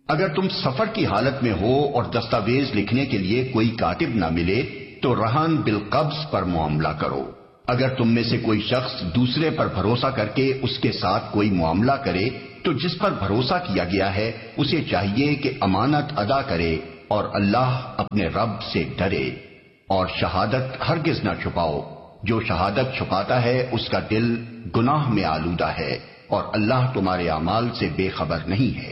اگر تم سفر کی حالت میں ہو اور دستاویز لکھنے کے لیے کوئی کاتب نہ ملے تو رہن بالقبض پر معاملہ کرو۔ اگر تم میں سے کوئی شخص دوسرے پر بھروسہ کر کے اس کے ساتھ کوئی معاملہ کرے تو جس پر بھروسہ کیا گیا ہے اسے چاہیے کہ امانت ادا کرے اور اللہ اپنے رب سے ڈرے، اور شہادت ہرگز نہ چھپاؤ۔ جو شہادت چھپاتا ہے اس کا دل گناہ میں آلودہ ہے، اور اللہ تمہارے اعمال سے بے خبر نہیں ہے۔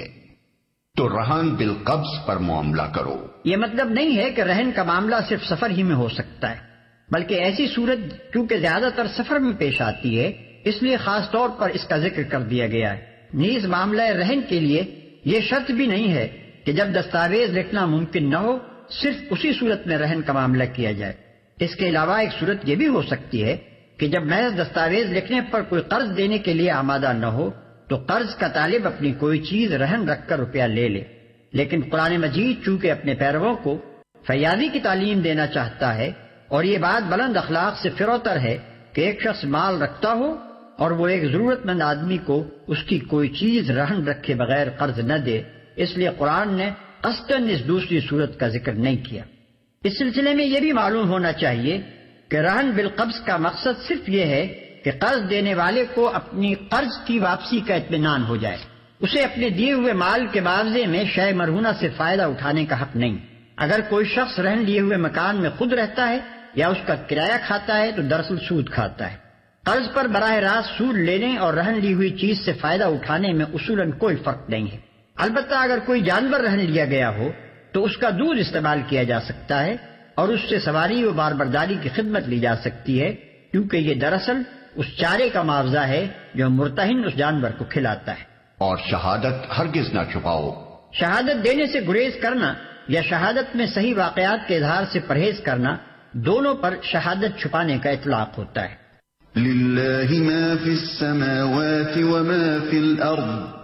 تو رہن بالقبض پر معاملہ کرو۔ یہ مطلب نہیں ہے کہ رہن کا معاملہ صرف سفر ہی میں ہو سکتا ہے، بلکہ ایسی صورت چونکہ زیادہ تر سفر میں پیش آتی ہے اس لیے خاص طور پر اس کا ذکر کر دیا گیا ہے۔ نیز معاملہ رہن کے لیے یہ شرط بھی نہیں ہے کہ جب دستاویز لکھنا ممکن نہ ہو صرف اسی صورت میں رہن کا معاملہ کیا جائے۔ اس کے علاوہ ایک صورت یہ بھی ہو سکتی ہے کہ جب محض دستاویز لکھنے پر کوئی قرض دینے کے لیے آمادہ نہ ہو تو قرض کا طالب اپنی کوئی چیز رہن رکھ کر روپیہ لے لے، لیکن قرآن مجید چونکہ اپنے پیرووں کو فیاضی کی تعلیم دینا چاہتا ہے اور یہ بات بلند اخلاق سے فروتر ہے کہ ایک شخص مال رکھتا ہو اور وہ ایک ضرورت مند آدمی کو اس کی کوئی چیز رہن رکھے بغیر قرض نہ دے، اس لیے قرآن نے قصداً اس دوسری صورت کا ذکر نہیں کیا۔ اس سلسلے میں یہ بھی معلوم ہونا چاہیے کہ رہن بالقبض کا مقصد صرف یہ ہے کہ قرض دینے والے کو اپنی قرض کی واپسی کا اطمینان ہو جائے، اسے اپنے دیے ہوئے مال کے معاوضے میں شے مرہونہ سے فائدہ اٹھانے کا حق نہیں۔ اگر کوئی شخص رہن لیے ہوئے مکان میں خود رہتا ہے یا اس کا کرایہ کھاتا ہے تو دراصل سود کھاتا ہے۔ قرض پر براہ راست سود لینے اور رہن لی ہوئی چیز سے فائدہ اٹھانے میں اصولاً کوئی فرق نہیں ہے۔ البتہ اگر کوئی جانور رہن لیا گیا ہو تو اس کا دودھ استعمال کیا جا سکتا ہے اور اس سے سواری و باربرداری کی خدمت لی جا سکتی ہے، کیونکہ یہ دراصل اس چارے کا معاوضہ ہے جو مرتہن اس جانور کو کھلاتا ہے۔ اور شہادت ہرگز نہ چھپاؤ۔ شہادت دینے سے گریز کرنا یا شہادت میں صحیح واقعات کے اظہار سے پرہیز کرنا، دونوں پر شہادت چھپانے کا اطلاق ہوتا ہے۔ للہ ما فی السماوات وما فی الارض